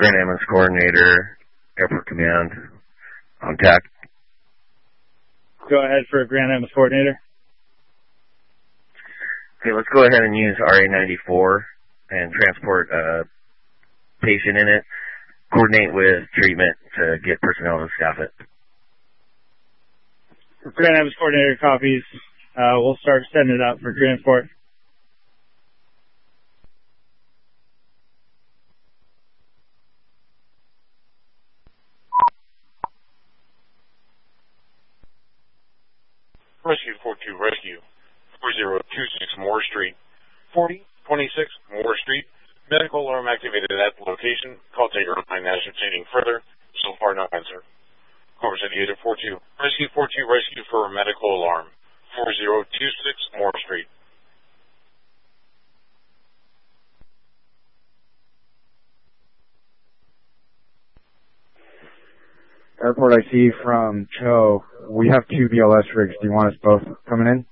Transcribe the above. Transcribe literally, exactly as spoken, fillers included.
Grand Ambulance Coordinator, Airport Command, on T A C. Go ahead for Grand Ambulance Coordinator. Okay, let's go ahead and use R A ninety-four and transport a patient in it. Coordinate with treatment to get personnel to staff it. Grand Ambulance Coordinator copies. Uh, we'll start setting it up for transport. Rescue four two Rescue, four zero two six Moore Street, forty twenty-six Moore Street. Medical alarm activated at the location. Call taker line as obtaining further. So far, no answer. Corpus Aviator four two Rescue four two Rescue for a medical alarm, four zero two six Moore Street. Airport I C from Cho. We have two B L S rigs. Do you want us both coming in?